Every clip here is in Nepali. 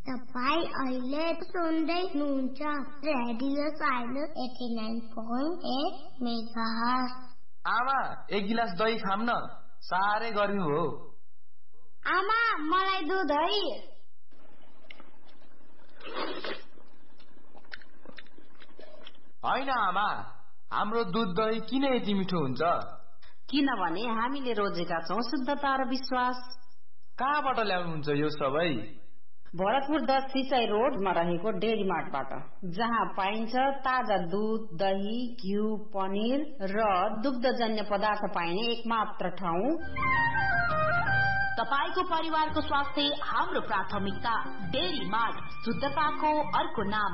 तपाईं अहिले सुन्दै हुनुहुन्छ रेडियो साइलेन्स 89.8 मेगाहर्ज। आमा एक गिलास दही खाम न, साह्रै गर्मी हो। आमा मलाई दुध है। होइन आमा, हाम्रो दुध दही किन यति मिठो हुन्छ? किनभने हामीले रोजेका छौं शुद्धता र विश्वास। कहाँबाट ल्याउनुहुन्छ यो सबै? भरतपुर 10 सिसाई रोडमा रहेको डेरी मार्टबाट, जहाँ पाइन्छ ताजा दूध, दही, घिउ, पनिर र दुग्धजन्य पदार्थ पाइने एकमात्र ठाउँ। तपाईको परिवारको स्वास्थ्य हाम्रो प्राथमिकता। डेरी मार्ट, शुद्धताको अर्को नाम।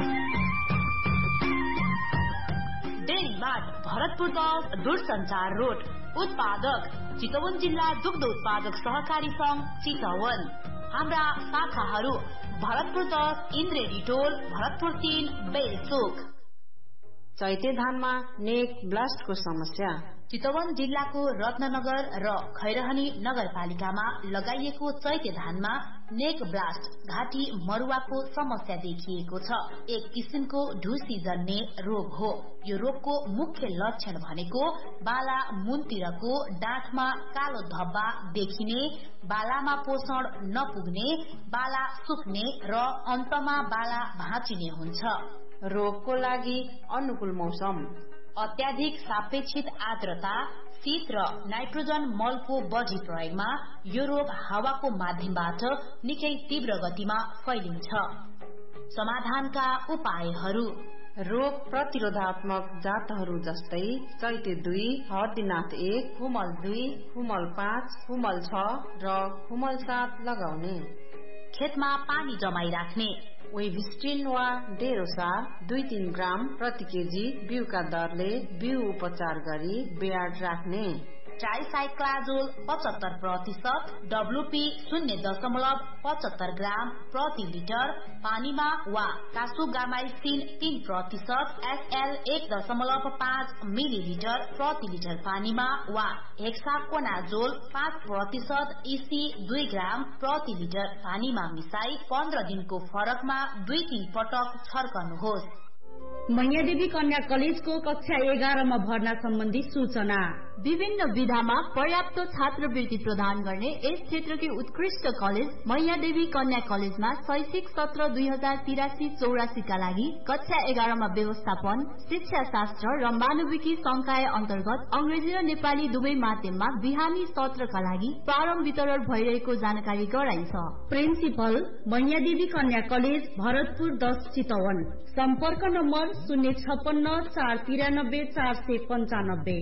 डेरी मार्ट, भरतपुर 10 दूरसञ्चार रोड। उत्पादक चितवन जिल्ला दुग्ध उत्पादक सहकारी संघ चितवन। हाम्रा शाखाहरू भरतपुर 10 इन्द्रेणी टोल, भरतपुर 3 बेलचोक। चैते धानमा नेक ब्लास्टको समस्या। चितवन जिल्लाको रत्ननगर र खैरहनी नगरपालिकामा लगाइएको चैते धानमा नेक ब्लास्ट घाँटी मरुवाको समस्या देखिएको छ। एक किसिमको ढुसी जन्ने रोग हो। यो रोगको मुख्य लक्षण भनेको बाला मुनतिरको डाँठमा कालो धब्बा देखिने, बालामा पोषण नपुग्ने, बाला सुक्ने र अन्तमा बाला भाँचिने हुन्छ। रोगको लागि अनुकूल मौसम। अत्याधिक सापेक्षित आर्द्रता, शीत र नाइट्रोजन मलको बढी प्रयोगमा यो रोग हावाको माध्यमबाट निकै तीव्र गतिमा फैलिन्छ। समाधानका उपायहरू: रोग प्रतिरोधात्मक जातहरू जस्तै चैते 2, हर्दीनाथ 1, खुमल 2, खुमल 5, खुमल 6 र खुमल 7 लगाउने। खेतमा पानी जमाई राख्ने। वेभिस्ट्रिन वा डेरोसार 2-3 ग्राम प्रति केजी बिउका दरले बिउ उपचार गरी ब्याड राख्ने। ट्राइसाइक्लाजोल 75%, WP 0.75 ग्राम प्रति लिटर पानीमा वा कासुगामाइसिन 3%, SL 1.5 मिलिलिटर प्रति लिटर पानीमा वा हेक्साकोनाजोल 5%, EC 2 ग्राम प्रति लिटर पानीमा मिसाई 15 दिनको फरकमा 2-3 पटक छर्कनुहोस्। मैयादेवी कन्या कलेजको कक्षा 11 मा भर्ना सम्बन्धी सूचना। विभिन्न विधामा पर्याप्त छात्रवृत्ति प्रदान गर्ने यस क्षेत्रकै उत्कृष्ट कलेज मैयादेवी कन्या कलेजमा शैक्षिक सत्र 2083-84 का लागि कक्षा 11 मा व्यवस्थापन, शिक्षा शास्त्र र मानविकी संकाय अन्तर्गत अंग्रेजी र नेपाली दुवै माध्यममा बिहानी सत्रका लागि प्रारम्भ वितरण भइरहेको जानकारी गराइन्छ। प्रिन्सिपल मैयादेवी कन्या कलेज, भरतपुर 10 चितवन। सम्पर्क नम्बर 056 493 495।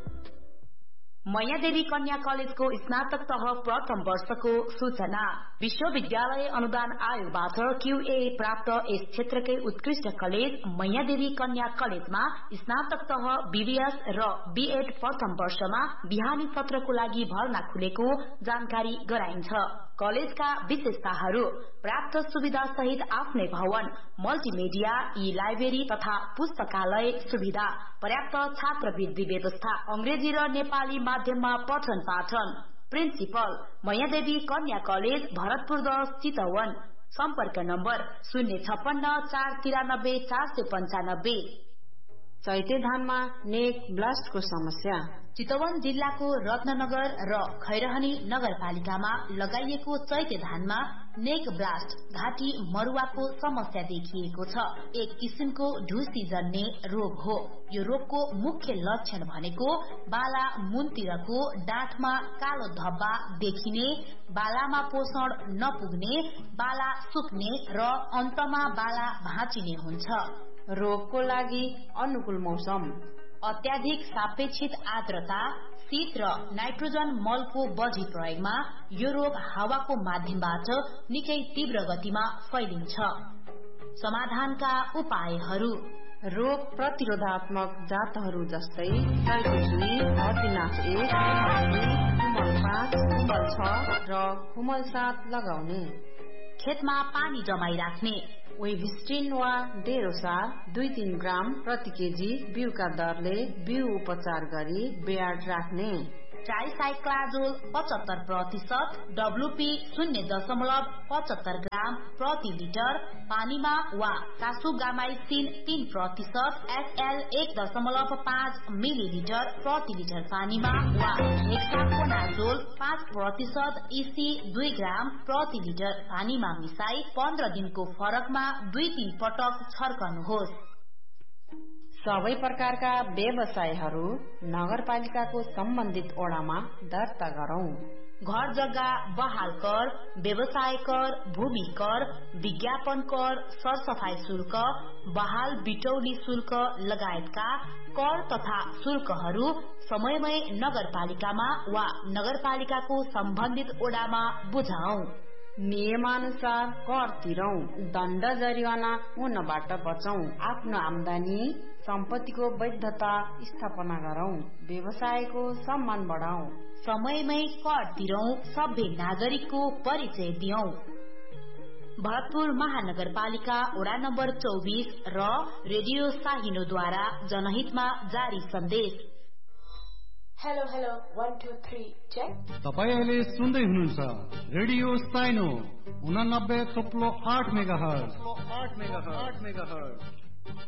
मैयादेवी कन्या कलेजको स्नातक तह प्रथम वर्षको सूचना। विश्वविद्यालय अनुदान आयोगबाट QA प्राप्त यस क्षेत्रकै उत्कृष्ट कलेज मैयादेवी कन्या कलेजमा स्नातक तह BBS र BEd प्रथम वर्षमा बिहानी सत्रको लागि भर्ना खुलेको जानकारी गराइन्छ। कलेजका विशेषताहरू: प्राप्त सुविधा सहित आफ्नै भवन, मल्टिमिडिया, ई-लाइब्रेरी तथा पुस्तकालय सुविधा, पर्याप्त छात्रवृत्ति व्यवस्था, अंग्रेजी र नेपाली माध्यममा पठन पाठन। प्रिन्सिपल मैयादेवी कन्या कलेज, भरतपुर 10 चितवन। सम्पर्क नम्बर 056 493 495। चैते धानमा नेक ब्लास्टको समस्या। चितवन जिल्लाको रत्ननगर र खैरहनी नगरपालिकामा लगाइएको चैते धानमा नेक ब्लास्ट घाँटी मरुवाको समस्या देखिएको छ। एक किसिमको ढुसी जन्ने रोग हो। यो रोगको मुख्य लक्षण भनेको बाला मुनतिरको डाँठमा कालो धब्बा देखिने, बालामा पोषण नपुग्ने, बाला सुक्ने र अन्तमा बाला भाँचिने हुन्छ। रोगको लागि अनुकूल मौसम। अत्याधिक सापेक्षित आर्द्रता, शीत र नाइट्रोजन मलको बढी प्रयोगमा यो रोग हावाको माध्यमबाट निकै तीव्र गतिमा फैलिन्छ। समाधानका उपायहरू: रोग प्रतिरोधात्मक जातहरू जस्तै चैते 2, हर्दीनाथ 1, खुमल 5, खुमल 6 र खुमल 7 लगाउने। खेतमा पानी जमाई राख्ने। वेभिस्ट्रिन वा डेरोसार 2-3 ग्राम प्रति केजी बिउका दरले बिउ उपचार गरी ब्याड राख्ने। ट्राइसाइक्लाजोल 75%, WP 0.75 ग्राम प्रति लिटर पानीमा वा कासुगामाइसिन 3%, SL 1.5 मिलिलिटर प्रति लिटर पानीमा वा हेक्साकोनाजोल 5%, EC 2 ग्राम प्रति लिटर पानीमा मिसाई 15 दिनको फरकमा 2-3 पटक छर्कनुहोस्। सबै प्रकारका व्यवसायहरू नगरपालिकाको सम्बन्धित ओडामा दर्ता गरौं। घर जग्गा बहाल कर, व्यवसाय कर, भूमि कर, विज्ञापन कर, सरसफाई शुल्क, बहाल बिटौली शुल्क लगायतका कर तथा शुल्कहरू समयमै नगरपालिकामा वा नगरपालिकाको सम्बन्धित ओडामा बुझाऊ। नियमानुसार कर तिरौं, दण्ड जरिवाना हुनबाट बचौं। आफ्नो आम्दानी सम्पत्तिको वैधता स्थापना गरौं, व्यवसायको सम्मान बढाऊ। समयमै कर तिरौं, सभ्य नागरिकको परिचय दियौं। भरतपुर महानगरपालिका वडा नम्बर 24 र रेडियो साहिनोद्वारा जनहितमा जारी सन्देश। Hello 1 2 3 check. तपाई अहिले सुन्दै हुनुहुन्छ रेडियो साइनो 89.8 मेगाहर्ज।